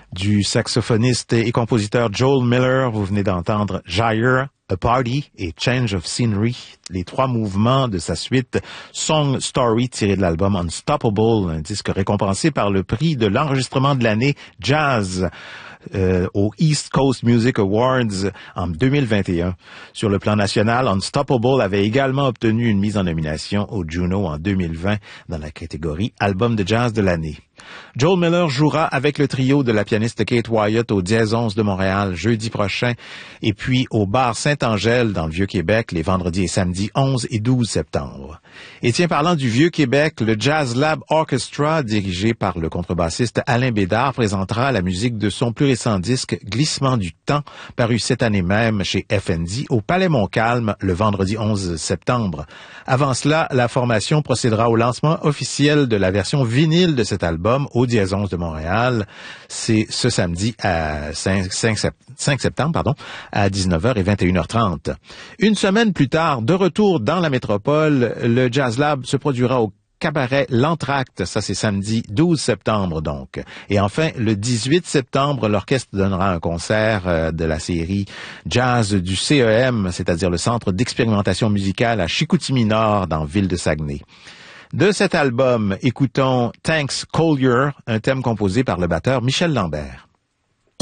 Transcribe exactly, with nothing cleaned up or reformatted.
du saxophoniste et compositeur Joel Miller. Vous venez d'entendre Gyre, A Party et Change of Scenery, les trois mouvements de sa suite Song Story tiré de l'album Unstoppable, un disque récompensé par le prix de l'enregistrement de l'année Jazz euh, au East Coast Music Awards en deux mille vingt et un. Sur le plan national, Unstoppable avait également obtenu une mise en nomination au Juno en deux mille vingt dans la catégorie Album de jazz de l'année. Joel Miller jouera avec le trio de la pianiste Kate Wyatt au Dièse onze de Montréal jeudi prochain et puis au bar Saint-Angèle dans le Vieux-Québec les vendredis et samedis onze et douze septembre. Et tiens, parlant du Vieux-Québec, le Jazz Lab Orchestra, dirigé par le contrebassiste Alain Bédard, présentera la musique de son plus récent disque Glissement du temps, paru cette année même chez F N D au Palais Montcalm le vendredi onze septembre. Avant cela, la formation procédera au lancement officiel de la version vinyle de cet album au Dièse onze de Montréal. C'est ce samedi à cinq septembre, pardon, à dix-neuf heures et vingt et une heures trente. Une semaine plus tard, de retour dans la métropole, le Jazz Lab se produira au Cabaret L'Entracte, ça c'est samedi douze septembre donc. Et enfin, le dix-huit septembre, l'orchestre donnera un concert euh, de la série Jazz du C E M, c'est-à-dire le Centre d'expérimentation musicale à Chicoutimi-Nord dans Ville de Saguenay. De cet album, écoutons Thanks Collier, un thème composé par le batteur Michel Lambert.